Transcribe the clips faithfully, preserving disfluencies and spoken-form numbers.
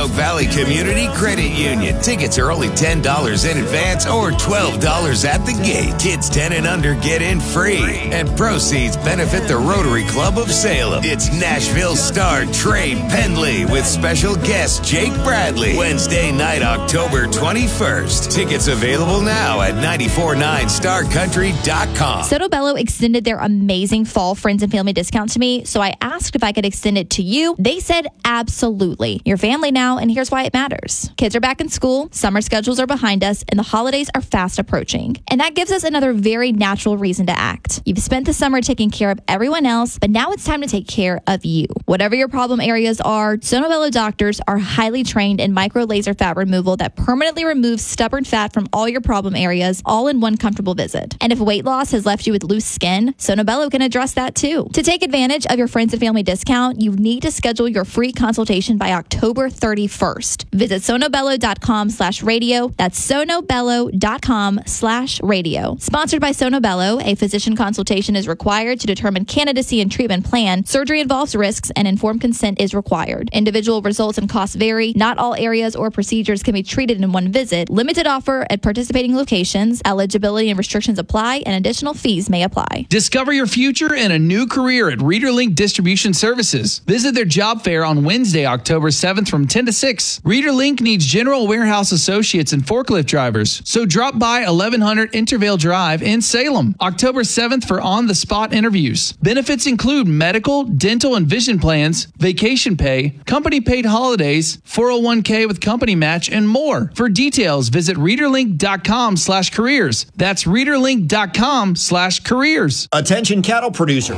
Roanoke Valley Community Credit Union. Tickets are only ten dollars in advance or twelve dollars at the gate. Kids ten and under get in free. And proceeds benefit the Rotary Club of Salem. It's Nashville star Trey Pendley with special guest Jake Bradley. Wednesday night, October twenty-first. Tickets available now at nine four nine star country dot com. Soto Bello extended their amazing fall friends and family discount to me, so I asked if I could extend it to you. They said absolutely. You're family now, and here's why it matters. Kids are back in school, summer schedules are behind us, and the holidays are fast approaching. And that gives us another very natural reason to act. You've spent the summer taking care of everyone else, but now it's time to take care of you. Whatever your problem areas are, Soto Bello doctors are highly trained in micro laser fat removal that permanently removes stubborn fat from all your problem areas, all in one comfortable visit. And if weight loss has left you with loose skin, Soto Bello can address that too. To take advantage of your friends and family discount, you need to schedule your free consultation by October thirty-first. Visit sonobello.com slash radio. That's sonobello.com slash radio. Sponsored by Soto Bello, a physician consultation is required to determine candidacy and treatment plan. Surgery involves risks and informed consent is required. Individual results and costs vary. Not all areas or procedures can be treated in one visit. Limited offer at participating locations. Eligibility and restrictions apply, and additional fees may apply. Discover your future in a new career at ReaderLink Distribution Services. Visit their job fair on Wednesday, October seventh from ten to six. ReaderLink needs general warehouse associates and forklift drivers, so drop by eleven hundred Intervale Drive in Salem, October seventh for on-the-spot interviews. Benefits include medical, dental, and vision plans, vacation pay, company-paid holidays, four oh one k with company match, and more. For details, visit readerlink.com slash careers. That's readerlink.com slash careers. Attention cattle producers.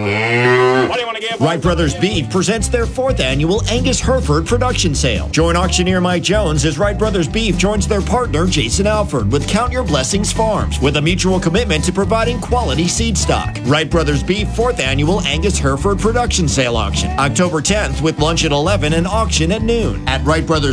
What do you want to give? Wright Brothers Beef presents their fourth annual Angus Hereford production sale. Join auctioneer Mike Jones as Wright Brothers Beef joins their partner Jason Alford with Count Your Blessings Farms with a mutual commitment to providing quality seed stock. Wright Brothers Beef fourth annual Angus Hereford production sale auction, October tenth with lunch at eleven and auction at noon at Wright Brothers